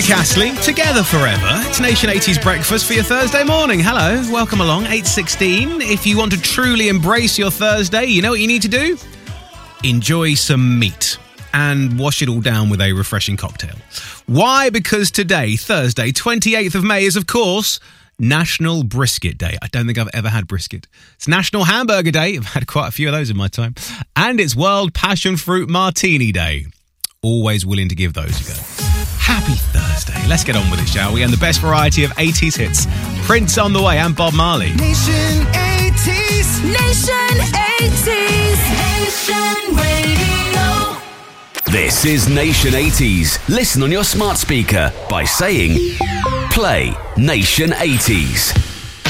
Rick Astley, Together Forever. It's Nation 80s breakfast for your Thursday morning. Hello, welcome along, 8:16. If you want to truly embrace your Thursday, you know what you need to do? Enjoy some meat and wash it all down with a refreshing cocktail. Why? Because today, Thursday, 28th of May, is, of course, National Brisket Day. I don't think I've ever had brisket. It's National Hamburger Day. I've had quite a few of those in my time. And it's World Passion Fruit Martini Day. Always willing to give those a go. Happy Thursday. Let's get on with it, shall we? And the best variety of 80s hits. Prince on the way and Bob Marley. Nation 80s. Nation 80s. Nation Radio. This is Nation 80s. Listen on your smart speaker by saying, play Nation 80s.